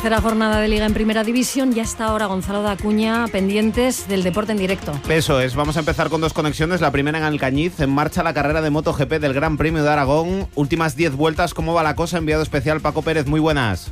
tercera jornada de Liga en Primera División. Ya está ahora Gonzalo de Acuña, pendientes del deporte en directo. Eso es, vamos a empezar con dos conexiones. La primera en Alcañiz, en marcha la carrera de MotoGP del Gran Premio de Aragón. Últimas 10 vueltas, ¿cómo va la cosa? Enviado especial Paco Pérez, muy buenas.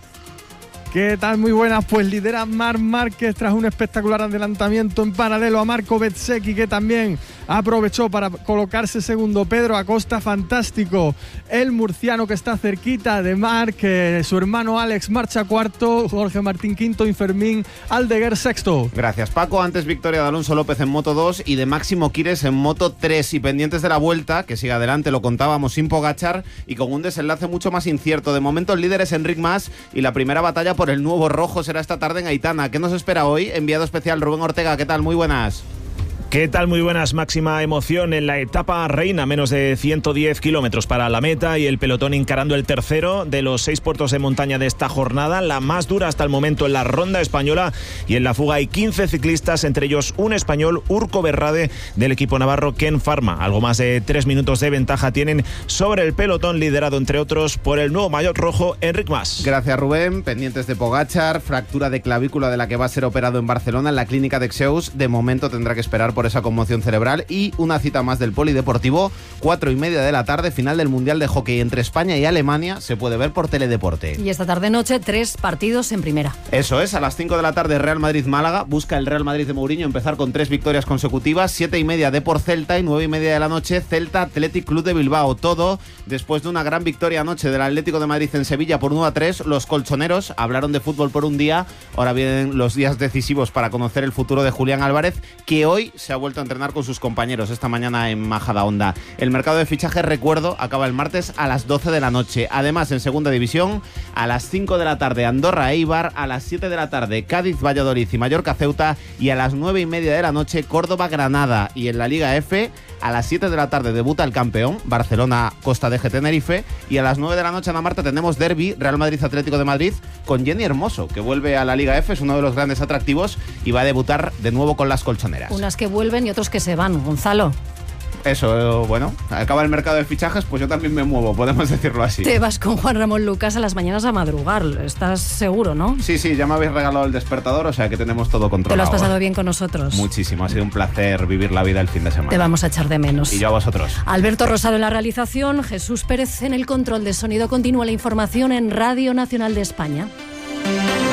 ¿Qué tal? Muy buenas. Pues lidera Marc Márquez tras un espectacular adelantamiento en paralelo a Marco Bezzecchi, que también aprovechó para colocarse segundo. Pedro Acosta, fantástico. El murciano que está cerquita de Marc, su hermano Alex marcha cuarto, Jorge Martín quinto y Fermín Aldeguer sexto. Gracias, Paco. Antes victoria de Alonso López en Moto 2 y de Máximo Quires en Moto 3. Y pendientes de la vuelta, que sigue adelante, lo contábamos, sin Pogačar y con un desenlace mucho más incierto. De momento el líder es Enric Mas y la primera batalla por el nuevo rojo será esta tarde en Aitana. ¿Qué nos espera hoy? Enviado especial Rubén Ortega, ¿qué tal? Muy buenas. ¿Qué tal? Muy buenas. Máxima emoción en la etapa reina, menos de 110 kilómetros para la meta y el pelotón encarando el tercero de los 6 puertos de montaña de esta jornada, la más dura hasta el momento en la ronda española, y en la fuga hay 15 ciclistas, entre ellos un español, Urco Berrade, del equipo navarro Ken Pharma. Algo más de 3 minutos de ventaja tienen sobre el pelotón, liderado entre otros por el nuevo maillot rojo, Enric Mas. Gracias, Rubén. Pendientes de Pogačar, fractura de clavícula de la que va a ser operado en Barcelona en la clínica de Exeus. De momento tendrá que esperar por esa conmoción cerebral. Y una cita más del polideportivo, 4:30 de la tarde, final del Mundial de Hockey entre España y Alemania, se puede ver por Teledeporte. Y esta tarde-noche 3 partidos en primera. Eso es, a las 5 de la tarde Real Madrid-Málaga, busca el Real Madrid de Mourinho empezar con 3 victorias consecutivas, 7:30 Depor Celta y 9:30 de la noche Celta Athletic Club de Bilbao. Todo después de una gran victoria anoche del Atlético de Madrid en Sevilla por 1-3, los colchoneros hablaron de fútbol por un día, ahora vienen los días decisivos para conocer el futuro de Julián Álvarez, que hoy se ha vuelto a entrenar con sus compañeros esta mañana en Majadahonda. El mercado de fichajes, recuerdo, acaba el martes a las 12 de la noche. Además, en segunda división, a las 5 de la tarde Andorra Eibar, a las 7 de la tarde Cádiz Valladolid y Mallorca Ceuta, y a las 9:30 de la noche Córdoba Granada. Y en la Liga F, a las 7 de la tarde debuta el campeón, Barcelona Costa de Tenerife, y a las 9 de la noche, Ana Marta, tenemos derbi Real Madrid Atlético de Madrid con Jenny Hermoso, que vuelve a la Liga F, es uno de los grandes atractivos y va a debutar de nuevo con las colchoneras. Unas que vuelven y otros que se van, Gonzalo. Eso, bueno, acaba el mercado de fichajes, pues yo también me muevo, podemos decirlo así. Te vas con Juan Ramón Lucas a las mañanas a madrugar, ¿estás seguro, no? Sí, ya me habéis regalado el despertador, o sea que tenemos todo controlado. ¿Te lo has pasado bien con nosotros? Muchísimo, ha sido un placer vivir la vida el fin de semana. Te vamos a echar de menos. Y yo a vosotros. Alberto Rosado en la realización, Jesús Pérez en el control de sonido. Continúa la información en Radio Nacional de España.